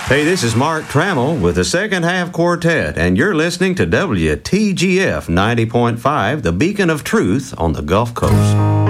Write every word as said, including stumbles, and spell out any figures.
Hey, this is Mark Trammell with the Second Half Quartet, and you're listening to W T G F ninety point five, the beacon of truth on the Gulf Coast.